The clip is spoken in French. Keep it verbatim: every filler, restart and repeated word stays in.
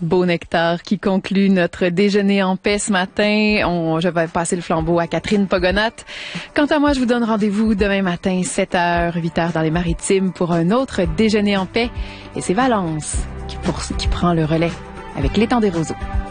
Beau nectar qui conclut notre déjeuner en paix ce matin. On, je vais passer le flambeau à Catherine Pogonat. Quant à moi, je vous donne rendez-vous demain matin, sept heures, huit heures dans les Maritimes pour un autre déjeuner en paix. Et c'est Valence qui, pour, qui prend le relais avec l'étang des roseaux.